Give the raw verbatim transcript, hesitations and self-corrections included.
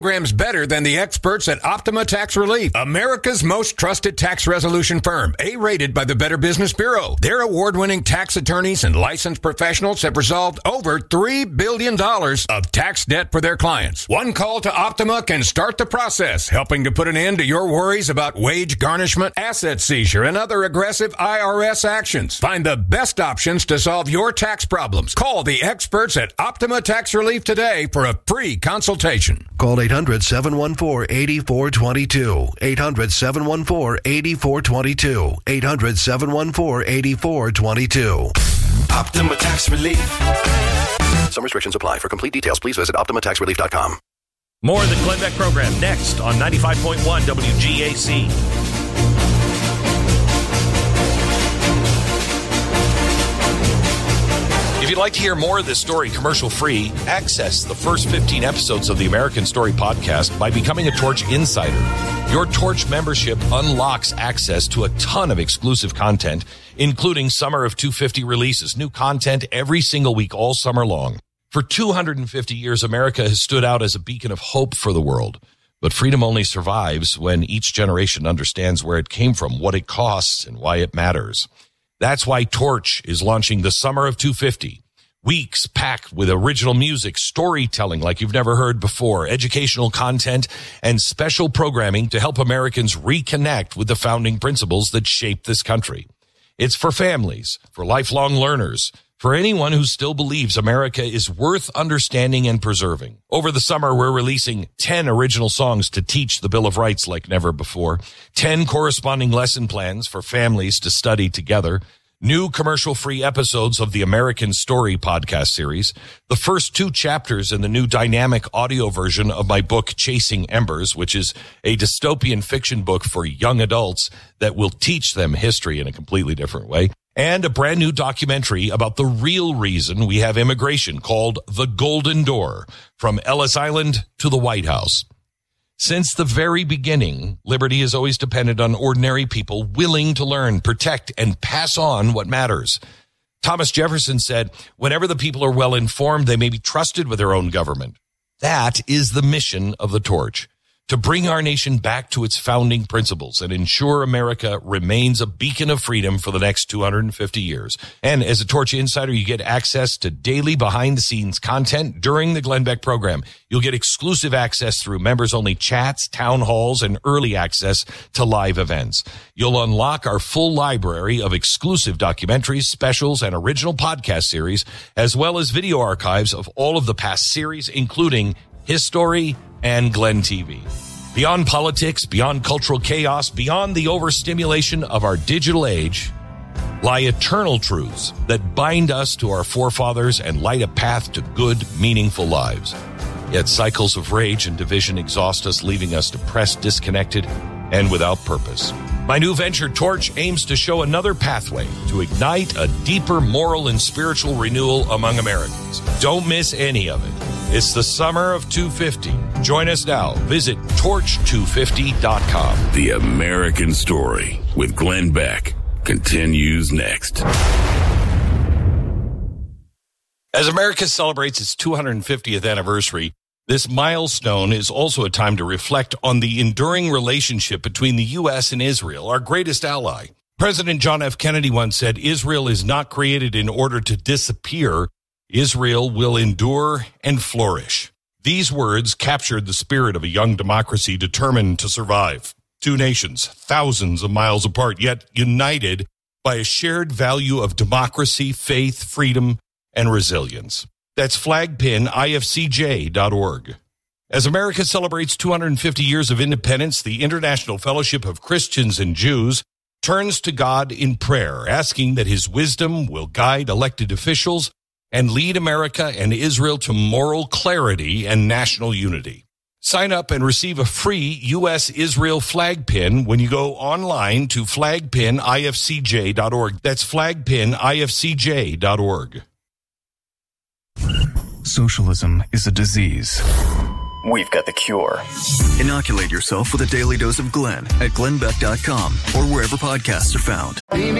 Programs better than the experts at Optima Tax Relief, America's most trusted tax resolution firm, A-rated by the Better Business Bureau. Their award-winning tax attorneys and licensed professionals have resolved over three billion dollars of tax debt for their clients. One call to Optima can start the process, helping to put an end to your worries about wage garnishment, asset seizure, and other aggressive I R S actions. Find the best options to solve your tax problems. Call the experts at Optima Tax Relief today for a free consultation. Call eight hundred, seven one four, eight four two two. eight hundred, seven one four, eight four two two. eight hundred, seven one four, eight four two two. Optima Tax Relief. Some restrictions apply. For complete details, please visit optima tax relief dot com. More of the Glenn Beck program next on ninety-five point one W G A C. If you'd like to hear more of this story commercial-free, access the first fifteen episodes of the American Story podcast by becoming a Torch Insider. Your Torch membership unlocks access to a ton of exclusive content, including Summer of two fifty releases, new content every single week all summer long. For two hundred fifty years, America has stood out as a beacon of hope for the world. But freedom only survives when each generation understands where it came from, what it costs, and why it matters. That's why Torch is launching the Summer of two fifty. Weeks packed with original music, storytelling like you've never heard before, educational content, and special programming to help Americans reconnect with the founding principles that shaped this country. It's for families, for lifelong learners, for anyone who still believes America is worth understanding and preserving. Over the summer, we're releasing ten original songs to teach the Bill of Rights like never before, ten corresponding lesson plans for families to study together, new commercial-free episodes of the American Story podcast series, the first two chapters in the new dynamic audio version of my book, Chasing Embers, which is a dystopian fiction book for young adults that will teach them history in a completely different way, and a brand new documentary about the real reason we have immigration called The Golden Door, from Ellis Island to the White House. Since the very beginning, liberty has always depended on ordinary people willing to learn, protect, and pass on what matters. Thomas Jefferson said, whenever the people are well informed, they may be trusted with their own government. That is the mission of the Torch, to bring our nation back to its founding principles and ensure America remains a beacon of freedom for the next two hundred fifty years. And as a Torch Insider, you get access to daily behind-the-scenes content during the Glenn Beck program. You'll get exclusive access through members-only chats, town halls, and early access to live events. You'll unlock our full library of exclusive documentaries, specials, and original podcast series, as well as video archives of all of the past series, including His Story and Glenn T V. Beyond politics, beyond cultural chaos, beyond the overstimulation of our digital age, lie eternal truths that bind us to our forefathers and light a path to good, meaningful lives. Yet cycles of rage and division exhaust us, leaving us depressed, disconnected, and without purpose. My new venture, Torch, aims to show another pathway to ignite a deeper moral and spiritual renewal among Americans. Don't miss any of it. It's the Summer of two fifty. Join us now. Visit torch two fifty dot com. The American Story with Glenn Beck continues next. As America celebrates its two hundred fiftieth anniversary, this milestone is also a time to reflect on the enduring relationship between the U S and Israel, our greatest ally. President John F. Kennedy once said, Israel is not created in order to disappear. Israel will endure and flourish. These words captured the spirit of a young democracy determined to survive. Two nations, thousands of miles apart, yet united by a shared value of democracy, faith, freedom, and resilience. That's flag pin I F C J dot org. As America celebrates two hundred fifty years of independence, the International Fellowship of Christians and Jews turns to God in prayer, asking that his wisdom will guide elected officials and lead America and Israel to moral clarity and national unity. Sign up and receive a free U S Israel flag pin when you go online to flag pin I F C J dot org. That's flag pin I F C J dot org. Socialism is a disease. We've got the cure. Inoculate yourself with a daily dose of Glenn at glenn beck dot com or wherever podcasts are found.